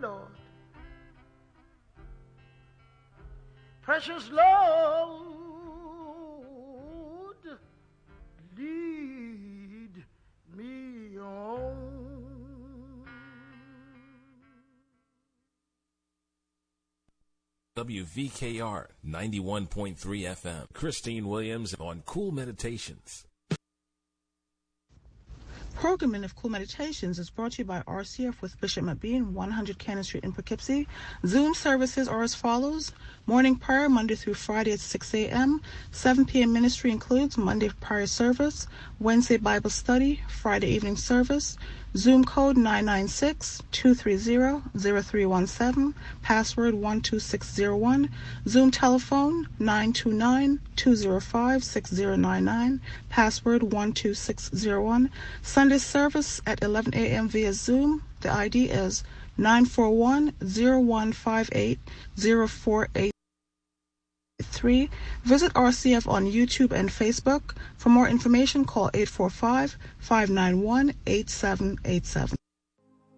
Lord. Precious Lord, lead me on. WVKR 91.3 FM. Christine Williams on Cool Meditations. Programming of Cool Meditations is brought to you by RCF with Bishop McBean, 100 Cannon Street in Poughkeepsie. Zoom services are as follows. Morning prayer, Monday through Friday at 6 a.m. 7 p.m. ministry includes Monday prayer service, Wednesday Bible study, Friday evening service. Zoom code 996-230-0317, password 12601. Zoom telephone 929-205-6099, password 12601. Sunday service at 11 a.m. via Zoom. The ID is 941-0158-048. Visit RCF on YouTube and Facebook. For more information, call 845-591-8787.